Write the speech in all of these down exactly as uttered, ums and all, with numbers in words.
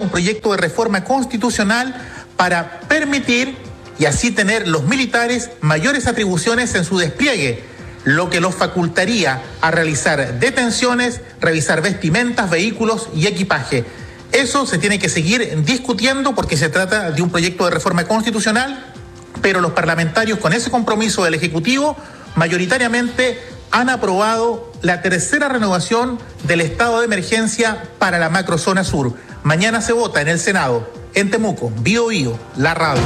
un proyecto de reforma constitucional para permitir y así tener los militares mayores atribuciones en su despliegue, lo que los facultaría a realizar detenciones, revisar vestimentas, vehículos y equipaje. Eso se tiene que seguir discutiendo porque se trata de un proyecto de reforma constitucional, pero los parlamentarios, con ese compromiso del Ejecutivo, mayoritariamente han aprobado la tercera renovación del estado de emergencia para la macrozona sur. Mañana se vota en el Senado, en Temuco, Bío Bío, la radio.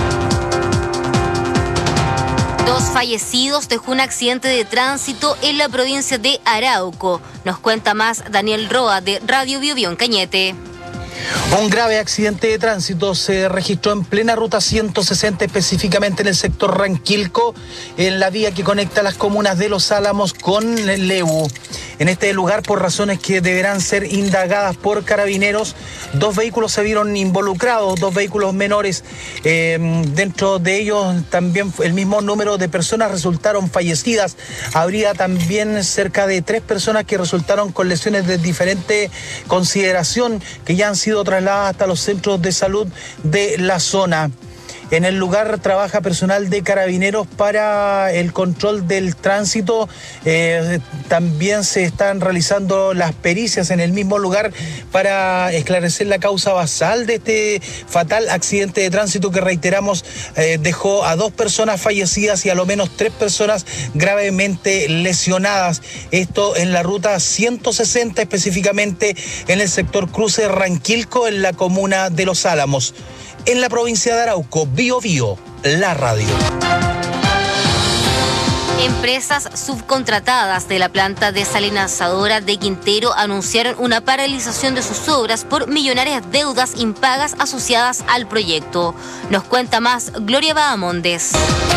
Dos fallecidos dejó un accidente de tránsito en la provincia de Arauco. Nos cuenta más Daniel Roa de Radio Bío Bío en Cañete. Un grave accidente de tránsito se registró en plena ruta ciento sesenta, específicamente en el sector Ranquilco, en la vía que conecta las comunas de Los Álamos con Lebu. En este lugar, por razones que deberán ser indagadas por carabineros, dos vehículos se vieron involucrados, dos vehículos menores. Eh, dentro de ellos también el mismo número de personas resultaron fallecidas. Habría también cerca de tres personas que resultaron con lesiones de diferente consideración, que ya han sido trasladadas hasta los centros de salud de la zona. En el lugar trabaja personal de carabineros para el control del tránsito. Eh, también se están realizando las pericias en el mismo lugar para esclarecer la causa basal de este fatal accidente de tránsito que, reiteramos, eh, dejó a dos personas fallecidas y a lo menos tres personas gravemente lesionadas. Esto en la ruta ciento sesenta, específicamente en el sector Cruce Ranquilco, en la comuna de Los Álamos. En la provincia de Arauco, Bío Bío, la radio. Empresas subcontratadas de la planta desalinizadora de Quintero anunciaron una paralización de sus obras por millonarias deudas impagas asociadas al proyecto. Nos cuenta más Gloria Bahamondes.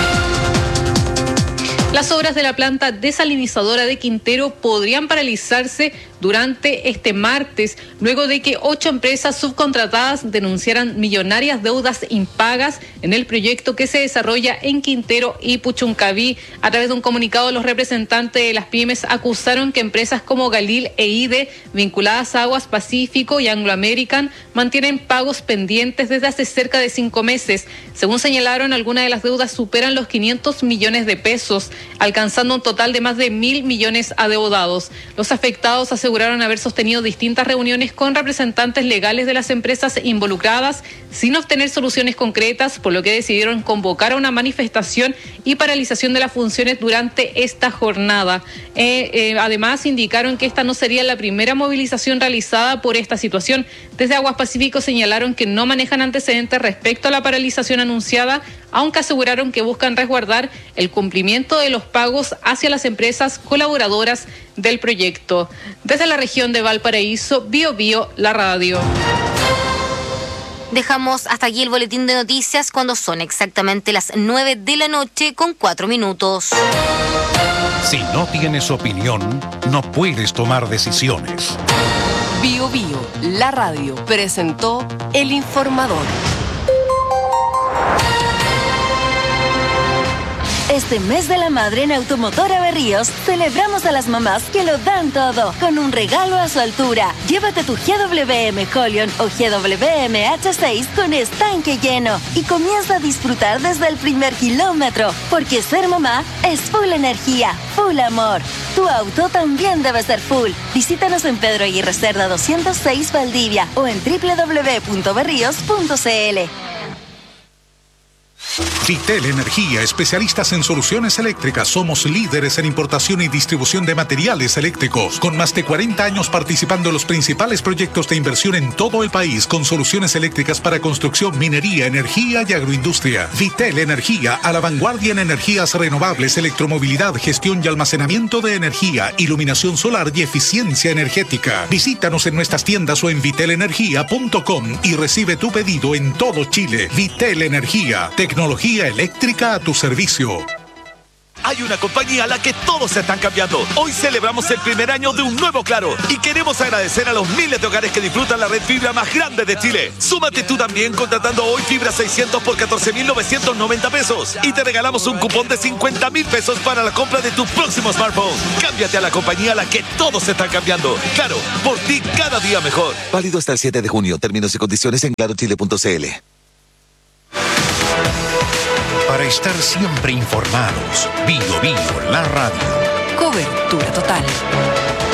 Las obras de la planta desalinizadora de Quintero podrían paralizarse durante este martes, luego de que ocho empresas subcontratadas denunciaran millonarias deudas impagas en el proyecto que se desarrolla en Quintero y Puchuncaví. A través de un comunicado, los representantes de las pymes acusaron que empresas como Galil e I D E, vinculadas a Aguas Pacífico y Anglo American, mantienen pagos pendientes desde hace cerca de cinco meses. Según señalaron, algunas de las deudas superan los quinientos millones de pesos, alcanzando un total de más de mil millones adeudados. Los afectados aseguraron haber sostenido distintas reuniones con representantes legales de las empresas involucradas sin obtener soluciones concretas, por lo que decidieron convocar a una manifestación y paralización de las funciones durante esta jornada. Eh, eh, además, indicaron que esta no sería la primera movilización realizada por esta situación. Desde Aguas Pacífico señalaron que no manejan antecedentes respecto a la paralización anunciada, aunque aseguraron que buscan resguardar el cumplimiento de los pagos hacia las empresas colaboradoras del proyecto. Desde la región de Valparaíso, Bío Bío, la radio. Dejamos hasta aquí el boletín de noticias cuando son exactamente las nueve de la noche con cuatro minutos. Si no tienes opinión, no puedes tomar decisiones. Bío Bío, la radio, presentó El Informador. Este mes de la madre en Automotora Berríos celebramos a las mamás que lo dan todo con un regalo a su altura. Llévate tu G W M Holion o G W M H seis con estanque lleno y comienza a disfrutar desde el primer kilómetro, porque ser mamá es full energía, full amor. Tu auto también debe ser full. Visítanos en Pedro Aguirre Cerda doscientos seis Valdivia o en doble u doble u doble u punto berríos punto c l. Vitel Energía, especialistas en soluciones eléctricas. Somos líderes en importación y distribución de materiales eléctricos, con más de cuarenta años participando en los principales proyectos de inversión en todo el país, con soluciones eléctricas para construcción, minería, energía y agroindustria. Vitel Energía, a la vanguardia en energías renovables, electromovilidad, gestión y almacenamiento de energía, iluminación solar y eficiencia energética. Visítanos en nuestras tiendas o en vitel energía punto com y recibe tu pedido en todo Chile. Vitel Energía, tecnología eléctrica a tu servicio. Hay una compañía a la que todos se están cambiando. Hoy celebramos el primer año de un nuevo Claro y queremos agradecer a los miles de hogares que disfrutan la red fibra más grande de Chile. Súmate tú también contratando hoy fibra seiscientos por catorce mil novecientos noventa pesos y te regalamos un cupón de cincuenta mil pesos para la compra de tu próximo smartphone. Cámbiate a la compañía a la que todos se están cambiando. Claro, por ti cada día mejor. Válido hasta el siete de junio. Términos y condiciones en claro chile punto c l. Para estar siempre informados, Bio Bio, la radio. Cobertura total.